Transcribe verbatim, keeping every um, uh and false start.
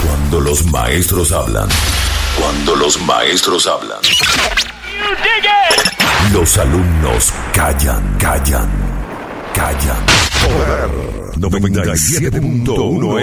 Cuando los maestros hablan. Cuando los maestros hablan. Los alumnos callan, callan, callan. Poder noventa y siete punto uno